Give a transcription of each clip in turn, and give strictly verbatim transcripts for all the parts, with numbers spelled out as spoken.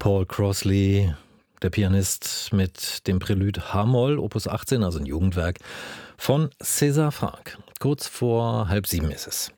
Paul Crossley, der Pianist mit dem Prälude H-Moll, Opus achtzehn, also ein Jugendwerk von César Franck. Kurz vor halb sieben ist es.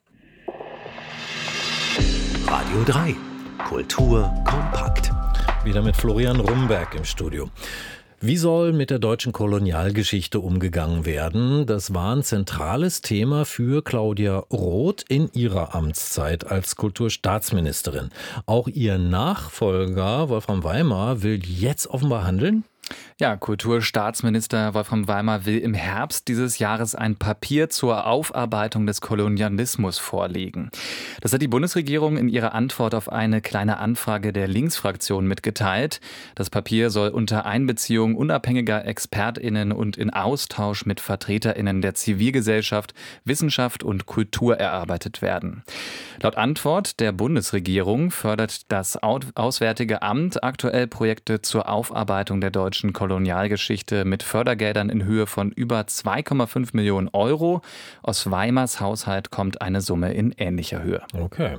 Radio drei. Kultur kompakt. Wieder mit Florian Rumberg im Studio. Wie soll mit der deutschen Kolonialgeschichte umgegangen werden? Das war ein zentrales Thema für Claudia Roth in ihrer Amtszeit als Kulturstaatsministerin. Auch ihr Nachfolger Wolfram Weimar will jetzt offenbar handeln. Ja, Kulturstaatsminister Wolfram Weimar will im Herbst dieses Jahres ein Papier zur Aufarbeitung des Kolonialismus vorlegen. Das hat die Bundesregierung in ihrer Antwort auf eine kleine Anfrage der Linksfraktion mitgeteilt. Das Papier soll unter Einbeziehung unabhängiger ExpertInnen und in Austausch mit VertreterInnen der Zivilgesellschaft, Wissenschaft und Kultur erarbeitet werden. Laut Antwort der Bundesregierung fördert das Auswärtige Amt aktuell Projekte zur Aufarbeitung der deutschen Kolonialgeschichte mit Fördergeldern in Höhe von über zwei Komma fünf Millionen Euro. Aus Weimars Haushalt kommt eine Summe in ähnlicher Höhe. Okay.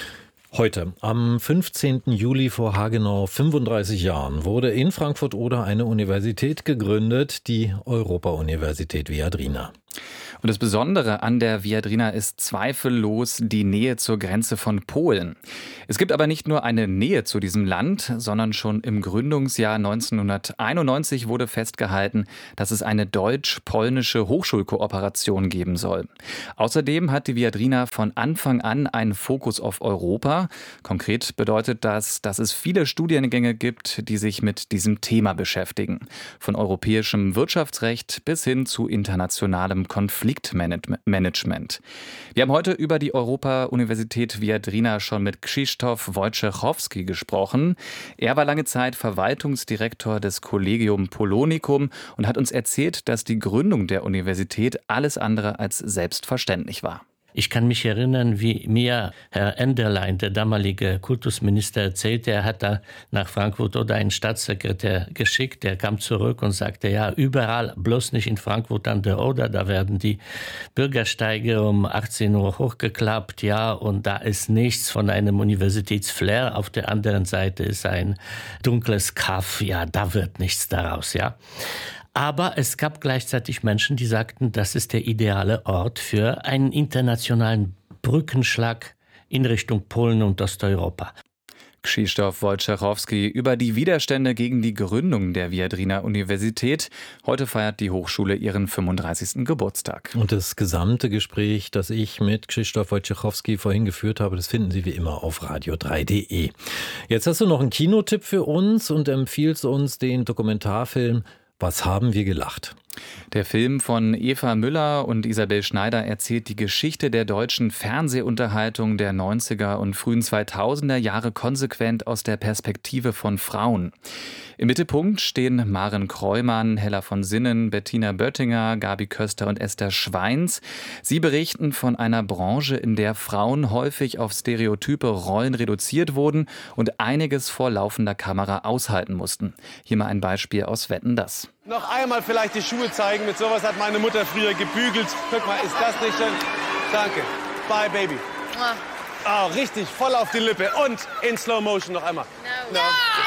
Heute, am fünfzehnten Juli vor haargenau fünfunddreißig Jahren, wurde in Frankfurt-Oder eine Universität gegründet, die Europa-Universität Viadrina. Und das Besondere an der Viadrina ist zweifellos die Nähe zur Grenze von Polen. Es gibt aber nicht nur eine Nähe zu diesem Land, sondern schon im Gründungsjahr neunzehnhunderteinundneunzig wurde festgehalten, dass es eine deutsch-polnische Hochschulkooperation geben soll. Außerdem hat die Viadrina von Anfang an einen Fokus auf Europa. Konkret bedeutet das, dass es viele Studiengänge gibt, die sich mit diesem Thema beschäftigen. Von europäischem Wirtschaftsrecht bis hin zu internationalem Konfliktmanagement. Wir haben heute über die Europa-Universität Viadrina schon mit Krzysztof Wojciechowski gesprochen. Er war lange Zeit Verwaltungsdirektor des Collegium Polonicum und hat uns erzählt, dass die Gründung der Universität alles andere als selbstverständlich war. Ich kann mich erinnern, wie mir Herr Enderlein, der damalige Kultusminister, erzählte, er hat da nach Frankfurt oder einen Staatssekretär geschickt, der kam zurück und sagte, ja, überall, bloß nicht in Frankfurt an der Oder, da werden die Bürgersteige um achtzehn Uhr hochgeklappt, ja, und da ist nichts von einem Universitätsflair, auf der anderen Seite ist ein dunkles Kaff, ja, da wird nichts daraus, ja. Aber es gab gleichzeitig Menschen, die sagten, das ist der ideale Ort für einen internationalen Brückenschlag in Richtung Polen und Osteuropa. Krzysztof Wojciechowski über die Widerstände gegen die Gründung der Viadrina Universität. Heute feiert die Hochschule ihren fünfunddreißigsten Geburtstag. Und das gesamte Gespräch, das ich mit Krzysztof Wojciechowski vorhin geführt habe, das finden Sie wie immer auf radio drei punkt de. Jetzt hast du noch einen Kinotipp für uns und empfiehlst uns den Dokumentarfilm Was haben wir gelacht? Der Film von Eva Müller und Isabel Schneider erzählt die Geschichte der deutschen Fernsehunterhaltung der neunziger und frühen zweitausender Jahre konsequent aus der Perspektive von Frauen. Im Mittelpunkt stehen Maren Kreumann, Hella von Sinnen, Bettina Böttinger, Gabi Köster und Esther Schweins. Sie berichten von einer Branche, in der Frauen häufig auf stereotype Rollen reduziert wurden und einiges vor laufender Kamera aushalten mussten. Hier mal ein Beispiel aus Wetten, dass. Noch einmal vielleicht die Schuhe zeigen. Mit sowas hat meine Mutter früher gebügelt. Guck mal, ist das nicht schön? Danke. Bye, Baby. Oh, richtig, voll auf die Lippe. Und in Slow Motion noch einmal. No. No.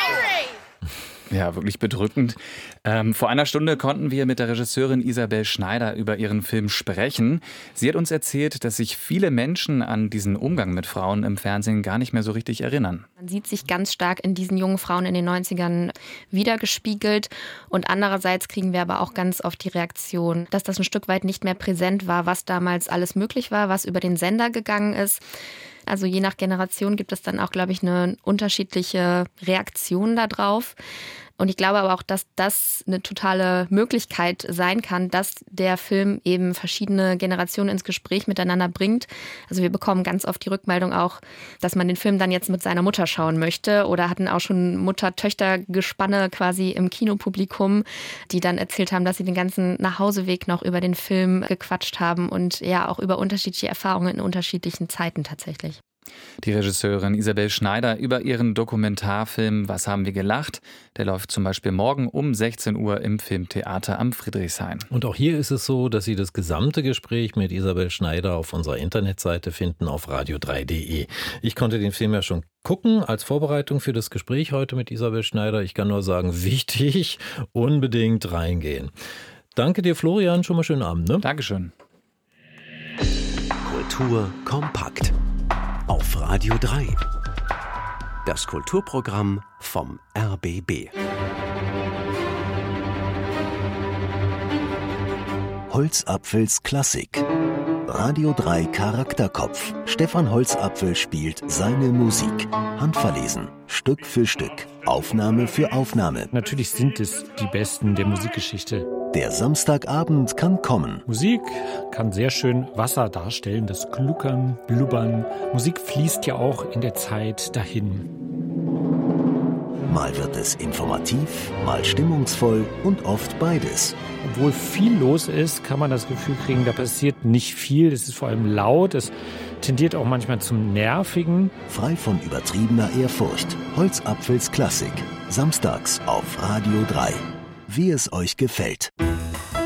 Ja, wirklich bedrückend. Ähm, vor einer Stunde konnten wir mit der Regisseurin Isabel Schneider über ihren Film sprechen. Sie hat uns erzählt, dass sich viele Menschen an diesen Umgang mit Frauen im Fernsehen gar nicht mehr so richtig erinnern. Man sieht sich ganz stark in diesen jungen Frauen in den neunzigern wiedergespiegelt. Und andererseits kriegen wir aber auch ganz oft die Reaktion, dass das ein Stück weit nicht mehr präsent war, was damals alles möglich war, was über den Sender gegangen ist. Also je nach Generation gibt es dann auch, glaube ich, eine unterschiedliche Reaktion darauf. Und ich glaube aber auch, dass das eine totale Möglichkeit sein kann, dass der Film eben verschiedene Generationen ins Gespräch miteinander bringt. Also wir bekommen ganz oft die Rückmeldung auch, dass man den Film dann jetzt mit seiner Mutter schauen möchte oder hatten auch schon Mutter-Töchter-Gespanne quasi im Kinopublikum, die dann erzählt haben, dass sie den ganzen Nachhauseweg noch über den Film gequatscht haben und ja auch über unterschiedliche Erfahrungen in unterschiedlichen Zeiten tatsächlich. Die Regisseurin Isabel Schneider über ihren Dokumentarfilm Was haben wir gelacht? Der läuft zum Beispiel morgen um sechzehn Uhr im Filmtheater am Friedrichshain. Und auch hier ist es so, dass Sie das gesamte Gespräch mit Isabel Schneider auf unserer Internetseite finden auf radio drei punkt de. Ich konnte den Film ja schon gucken als Vorbereitung für das Gespräch heute mit Isabel Schneider. Ich kann nur sagen, wichtig, unbedingt reingehen. Danke dir, Florian. Schon mal schönen Abend. Ne? Dankeschön. Kultur kompakt. Auf Radio drei. Das Kulturprogramm vom R B B. Holzapfels Klassik. Radio drei Charakterkopf. Stefan Holzapfel spielt seine Musik. Handverlesen. Stück für Stück. Aufnahme für Aufnahme. Natürlich sind es die Besten der Musikgeschichte. Der Samstagabend kann kommen. Musik kann sehr schön Wasser darstellen, das Gluckern, Blubbern. Musik fließt ja auch in der Zeit dahin. Mal wird es informativ, mal stimmungsvoll und oft beides. Obwohl viel los ist, kann man das Gefühl kriegen, da passiert nicht viel. Es ist vor allem laut, es tendiert auch manchmal zum Nervigen. Frei von übertriebener Ehrfurcht. Holzapfels Klassik. Samstags auf Radio drei. Wie es euch gefällt.